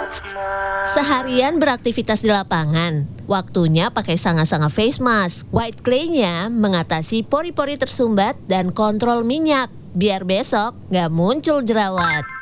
Seharian beraktivitas di lapangan, waktunya pakai sanga-sanga face mask. White clay-nya mengatasi pori-pori tersumbat dan kontrol minyak, biar besok nggak muncul jerawat.